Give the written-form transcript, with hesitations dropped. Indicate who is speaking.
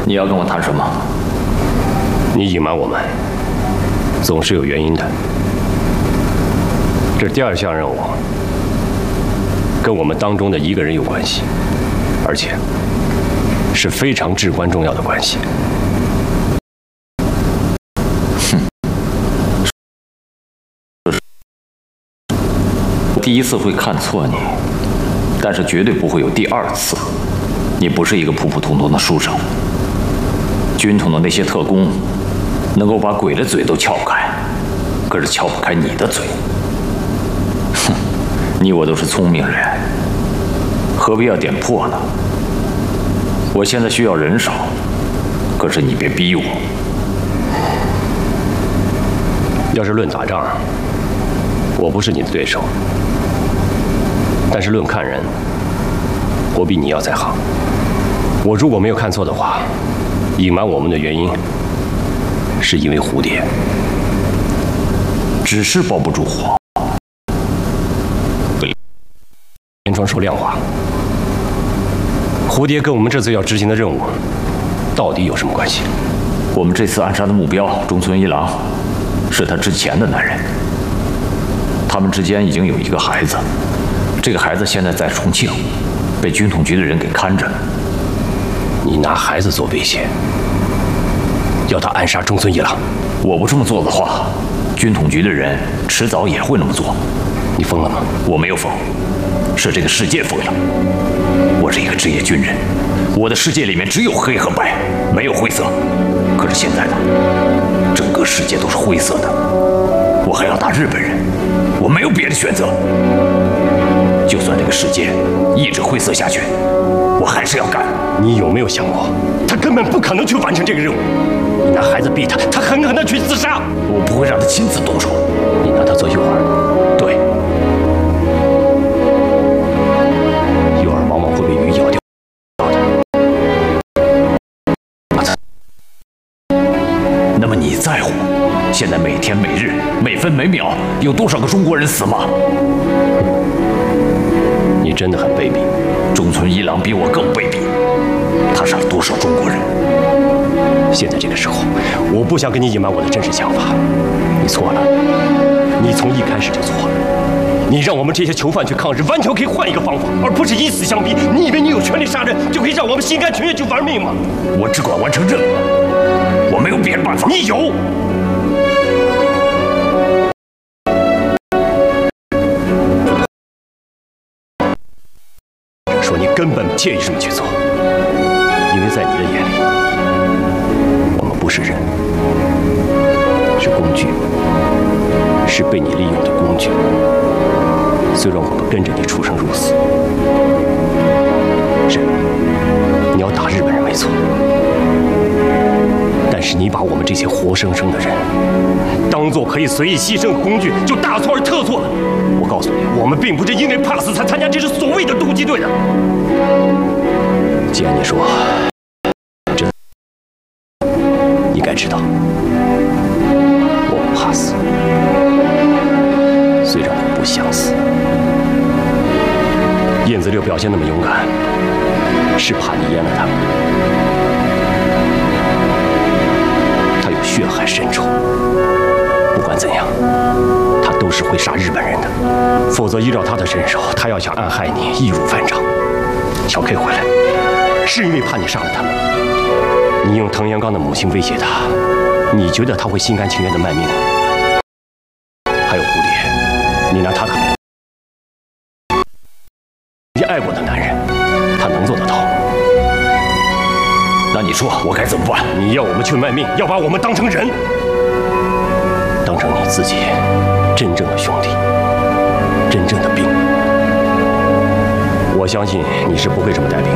Speaker 1: 你要跟我谈什么？
Speaker 2: 你隐瞒我们，总是有原因的。这第2项任务跟我们当中的一个人有关系，而且是非常至关重要的关系。
Speaker 1: 第1次会看错你，但是绝对不会有第2次。你不是一个普普通通的书生。军统的那些特工能够把鬼的嘴都撬开，可是撬不开你的嘴。哼，你我都是聪明人，何必要点破呢？我现在需要人手，可是你别逼我。
Speaker 2: 要是论打仗，我不是你的对手。但是论看人，我比你要在行。我如果没有看错的话，隐瞒我们的原因是因为蝴蝶，
Speaker 1: 只是包不住火。
Speaker 2: 天窗说亮话，蝴蝶跟我们这次要执行的任务到底有什么关系？
Speaker 1: 我们这次暗杀的目标中村一郎，是他之前的男人。他们之间已经有一个孩子，这个孩子现在在重庆，被军统局的人给看着。
Speaker 2: 你拿孩子做威胁，要他暗杀中村一郎？
Speaker 1: 我不这么做的话，军统局的人迟早也会那么做。
Speaker 2: 你疯了吗？
Speaker 1: 我没有疯，是这个世界疯了。我是一个职业军人，我的世界里面只有黑和白，没有灰色。可是现在呢，整个世界都是灰色的。我还要打日本人，我没有别的选择。就算这个世界一直灰色下去，我还是要干。
Speaker 2: 你有没有想过，他根本不可能去完成这个任务？你拿孩子逼他，他很可能去自杀。
Speaker 1: 我不会让他亲自动手。
Speaker 2: 你拿他做诱饵？
Speaker 1: 对。
Speaker 2: 诱饵往往会被鱼咬掉的。
Speaker 1: 那么你在乎现在每天每日每分每秒有多少个中国人死吗？
Speaker 2: 你真的很卑鄙。
Speaker 1: 中村一郎比我更卑鄙，他杀了多少中国人？
Speaker 2: 现在这个时候，我不想跟你隐瞒我的真实想法。你错了，你从一开始就错了。你让我们这些囚犯去抗日，完全可以换一个方法，而不是以死相逼。你以为你有权利杀人，就可以让我们心甘情愿去玩命吗？
Speaker 1: 我只管完成任务，我没有别的办法。
Speaker 2: 你有。说你根本不介意这么去做，因为在你的眼里，我们不是人，是工具，是被你利用的工具。虽然我们跟着你出生入死，是你要打日本人没错，但是你把我们这些活生生的人当作可以随意牺牲的工具，就大错而特错了。我告诉你，我们并不是因为怕死才参加这支所谓的突击队的。既然你说真，你该知道，我不怕死，虽然我不想死。燕子六表现那么勇敢，是怕你淹了他。他有血海深仇，不管怎样，他都是会杀日本人的。否则依照他的身手，他要想暗害你，易如反掌。小 K 回来，是因为怕你杀了他。你用藤原刚的母亲威胁他，你觉得他会心甘情愿的卖命吗？还有蝴蝶，你拿他打你爱过的男人，他能做得到吗？
Speaker 1: 那你说我该怎么办？
Speaker 2: 你要我们去卖命，要把我们当成人，当成你自己真正的兄弟，真正的兵。我相信你是不会这么带兵。